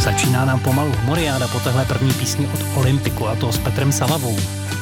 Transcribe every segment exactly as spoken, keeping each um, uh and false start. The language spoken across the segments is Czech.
Začíná nám pomalu humoriáda po téhle první písni od Olympiku, a to s Petrem Salavou.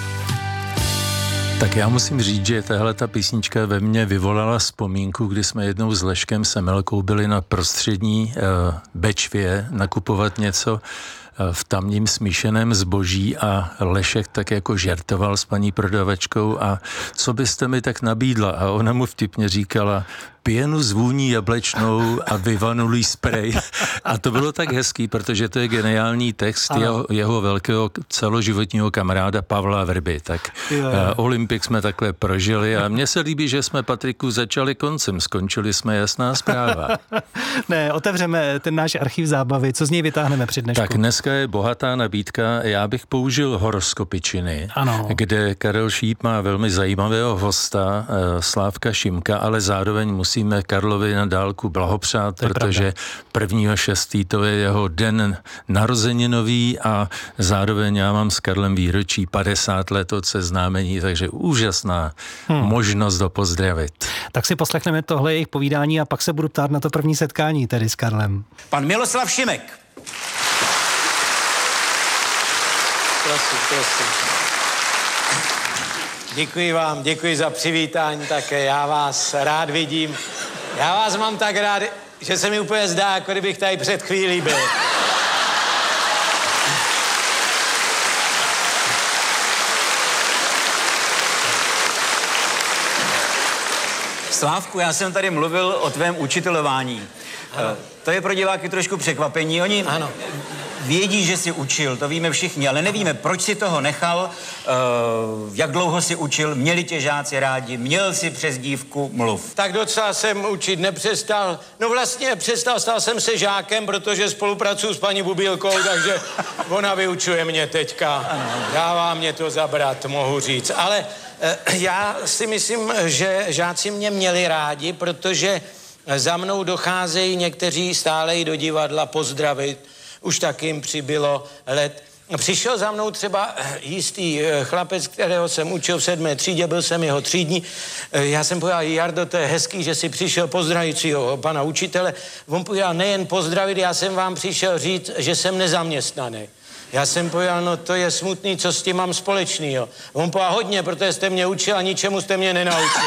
Tak já musím říct, že tahle ta písnička ve mně vyvolala vzpomínku, kdy jsme jednou s Leškem Semelkou byli na Prostřední e, Bečvě nakupovat něco v tamním smíšeném zboží a Lešek tak jako žertoval s paní prodavačkou a co byste mi tak nabídla? A ona mu vtipně říkala pěnu s vůní jablečnou a vyvanulý sprej. A to bylo tak hezký, protože to je geniální text jeho, jeho velkého celoživotního kamaráda Pavla Vrby. Tak uh, Olympik jsme takhle prožili a mně se líbí, že jsme, Patriku, začali koncem, skončili jsme Jasná zpráva. Ne, otevřeme ten náš archiv zábavy, co z něj vytáhneme při dnešku? Tak dneska je bohatá nabídka, já bych použil horoskopičiny, ano. Kde Karel Šíp má velmi zajímavého hosta, uh, Slávka Šimka, ale zároveň musí musíme Karlovi na dálku blahopřát, protože prvního šestý to je jeho den narozeninový a zároveň já mám s Karlem výročí padesát let od seznámení, takže úžasná hmm. možnost ho pozdravit. Tak si poslechneme tohle jejich povídání a pak se budu ptát na to první setkání tedy s Karlem. Pan Miloslav Šimek. Prosím, prosím. Děkuji vám, děkuji za přivítání také, já vás rád vidím. Já vás mám tak rád, že se mi úplně zdá, jako kdybych tady před chvílí byl. Slávku, já jsem tady mluvil o tvém učitelování. Ano. To je pro diváky trošku překvapení. Oni ano. vědí, že jsi učil, to víme všichni, ale nevíme, proč si toho nechal, uh, jak dlouho jsi učil, měli tě žáci rádi, měl jsi přezdívku Mluv. Tak docela jsem učit nepřestal. No vlastně přestal, stal jsem se žákem, protože spolupracuju s paní Bubílkou, takže ona vyučuje mě teďka. Ano. Dává mě to zabrat, mohu říct. Ale uh, já si myslím, že žáci mě měli rádi, protože za mnou docházejí někteří stále i do divadla pozdravit. Už tak jim přibylo let. Přišel za mnou třeba jistý chlapec, kterého jsem učil v sedmé třídě, byl jsem jeho třídní. Já jsem povedal, Jardo, to je hezký, že si přišel pozdravícího pana učitele. On povedal, nejen pozdravit, já jsem vám přišel říct, že jsem nezaměstnaný. Já jsem povedal, no to je smutný, co s tím mám společnýho. On povedal, hodně, protože jste mě učil a ničemu jste mě nenaučil.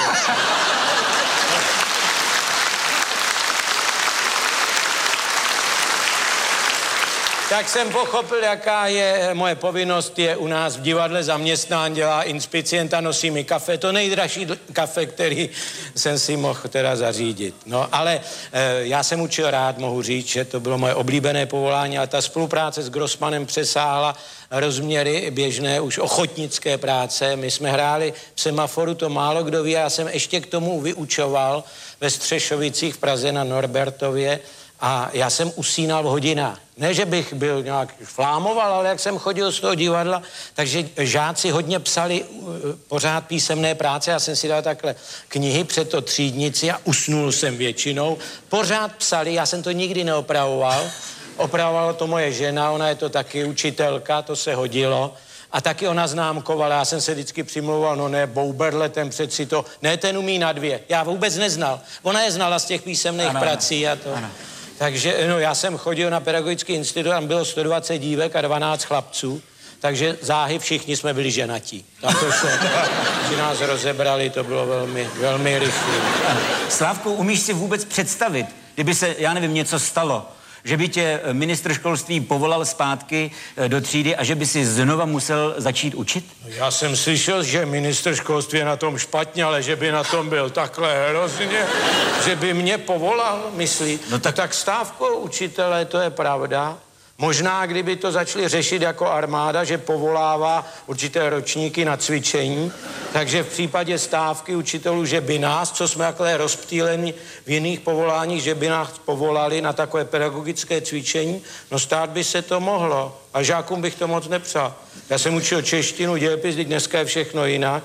Tak jsem pochopil, jaká je moje povinnost, je u nás v divadle zaměstnán, dělá inspicient a nosí mi kafe. To nejdražší kafe, který jsem si mohl teda zařídit. No, ale e, já jsem učil rád, mohu říct, že to bylo moje oblíbené povolání a ta spolupráce s Grossmanem přesáhla rozměry běžné už ochotnické práce. My jsme hráli v Semaforu, to málo kdo ví, já jsem ještě k tomu vyučoval ve Střešovicích v Praze na Norbertově. A já jsem usínal v hodinách. Ne, že bych byl nějak flámoval, ale jak jsem chodil z toho divadla, takže žáci hodně psali uh, pořád písemné práce. Já jsem si dal takhle knihy před to třídnici a usnul jsem většinou. Pořád psali, já jsem to nikdy neopravoval. Opravovala to moje žena, ona je to taky učitelka, to se hodilo. A taky ona známkovala, já jsem se vždycky přimlouval, no ne, Bouberle, ten přeci to, ne, ten umí na dvě. Já vůbec neznal. Ona je znala z těch písemných ano, prací a to. Ano. Takže no, já jsem chodil na pedagogický institut, tam bylo sto dvacet dívek a dvanáct chlapců, takže záhy všichni jsme byli ženatí. Tam to šlo, že nás rozebrali, to bylo velmi, velmi rychlé. Slávku, umíš si vůbec představit, kdyby se, já nevím, něco stalo, že by tě ministr školství povolal zpátky do třídy a že by si znova musel začít učit? Já jsem slyšel, že ministr školství je na tom špatně, ale že by na tom byl takhle hrozně, že by mě povolal, myslí. No tak, tak stávkou učitele, to je pravda. Možná, kdyby to začali řešit jako armáda, že povolává určité ročníky na cvičení, takže v případě stávky učitelů, že by nás, co jsme takhle rozptýleni v jiných povoláních, že by nás povolali na takové pedagogické cvičení, no stát by se to mohlo. A žákům bych to moc nepřál. Já jsem učil češtinu, dějepis, teď dneska je všechno jinak.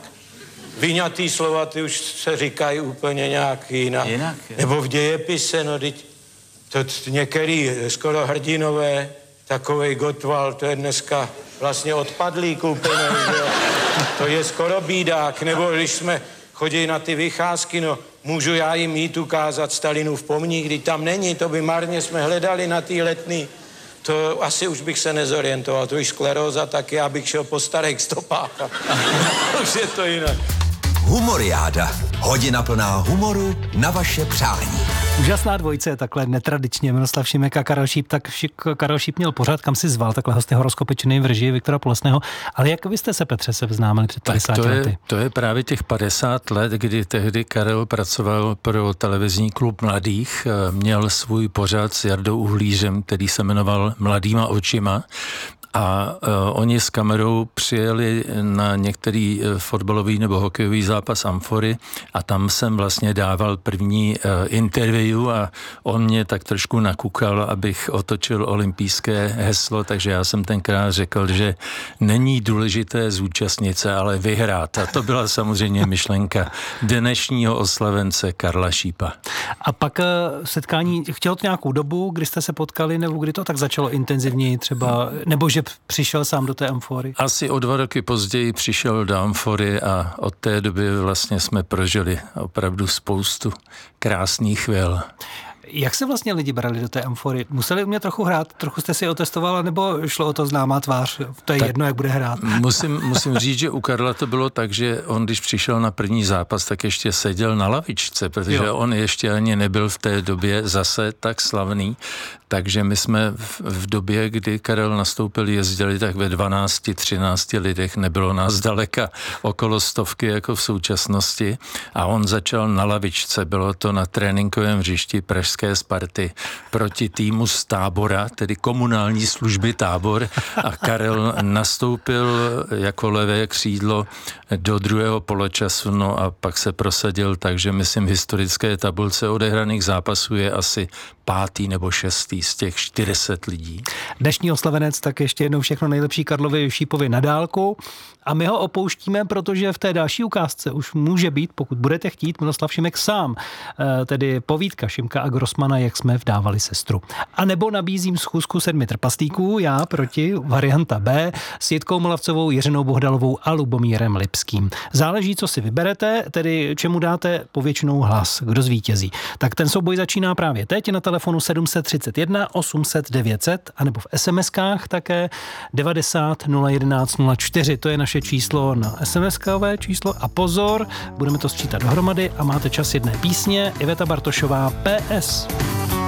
Vyňatý slova, ty už se říkají úplně nějak jinak. jinak Nebo v dějepise, no teď to některý skoro hrdinové, takovej Gottwald, to je dneska vlastně odpadlý koupený, že? To je skoro bídák, nebo když jsme chodili na ty vycházky, no můžu já jim jít ukázat Stalinův pomník, když tam není, to by marně jsme hledali na té Letný. to asi už bych se nezorientoval. To už skleróza, tak já bych šel po starých stopách. Už je to jinak. Humoriáda. Hodina plná humoru na vaše přání. Úžasná dvojice, takhle netradičně. Miroslav Šimek a Karel Šíp, tak Karel Šíp měl pořád, kam si zval, takhle hosty horoskopy činný v režii Viktora Polesného. Ale jak vy jste se, Petře, se vznámili před padesáti lety? To je právě těch padesát let, kdy tehdy Karel pracoval pro televizní klub mladých, měl svůj pořad s Jardou Uhlířem, který se jmenoval Mladýma očima. A uh, oni s kamerou přijeli na některý uh, fotbalový nebo hokejový zápas Amfory a tam jsem vlastně dával první uh, interview a on mě tak trošku nakukal, abych otočil olympijské heslo, takže já jsem tenkrát řekl, že není důležité zúčastnit se, ale vyhrát. A to byla samozřejmě myšlenka dnešního oslavence Karla Šípa. A pak uh, setkání, chtělo to nějakou dobu, kdy jste se potkali, nebo kdy to tak začalo intenzivněji třeba, nebo že přišel sám do té Amfory? Asi o dva roky později přišel do Amfory a od té doby vlastně jsme prožili opravdu spoustu krásných chvil. Jak se vlastně lidi brali do té Amfory? Museli umět trochu hrát? Trochu jste si otestovala, nebo šlo o to známá tvář? To je tak jedno, jak bude hrát. Musím, musím říct, že u Karla to bylo tak, že on, když přišel na první zápas, tak ještě seděl na lavičce, protože jo. on ještě ani nebyl v té době zase tak slavný. Takže my jsme v, v době, kdy Karel nastoupil, jezdili tak ve dvanácti, třinácti lidech, nebylo nás daleka okolo stovky jako v současnosti a on začal na lavičce, bylo to na tréninkovém hřišti pražské Sparty proti týmu z Tábora, tedy komunální služby Tábor a Karel nastoupil jako levé křídlo do druhého poločasu, no a pak se prosadil, takže myslím v historické tabulce odehraných zápasů je asi pátý nebo šestý z těch čtyřicet lidí. Dnešní oslavenec, tak ještě jednou všechno nejlepší Karlovi Šípovi na dálku a my ho opouštíme, protože v té další ukázce už může být, pokud budete chtít, Miroslav Šimek sám, tedy povídka Šimka a Grossmana, jak jsme vdávali sestru. A nebo nabízím schůzku sedmi trpaslíků, já proti, varianta B, s Jitkou Molavcovou, Jiřinou Bohdalovou a Lubomírem Lipským. Záleží, co si vyberete, tedy čemu dáte povětšinou hlas, kdo zvítězí. Tak ten souboj začíná právě teď na telefonu sedm set třicet jedna osm set devět set anebo v es em eskách také devadesát nula jedenáct nula čtyři. To je naše číslo na es em eskové číslo a pozor, budeme to sčítat dohromady a máte čas jedné písně. Iveta Bartošová, P S.